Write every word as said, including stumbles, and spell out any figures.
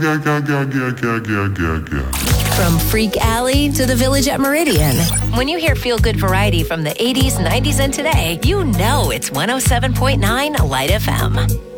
Yeah, yeah, yeah, yeah, yeah, yeah, yeah, yeah. From Freak Alley to the Village at Meridian. When you hear feel-good variety from the eighties, nineties, and today, you know it's one oh seven point nine Light F M.